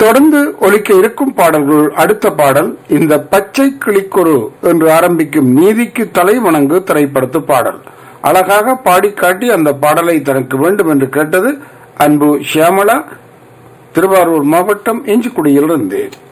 தொடர்ந்து ஒலிக்க இருக்கும் பாடல்கள் அடுத்த பாடல் இந்த பச்சை கிளிக்குரு என்று ஆரம்பிக்கும் நீதிக்கு தலை வணங்கு திரைப்படத்து பாடல். அழகாக பாடிக்காட்டி அந்த பாடலை தனக்கு வேண்டும் என்று கேட்டது அன்பு ஷியாமளா, திருவாரூர் மாவட்டம் இஞ்சிக்குடியிலிருந்து.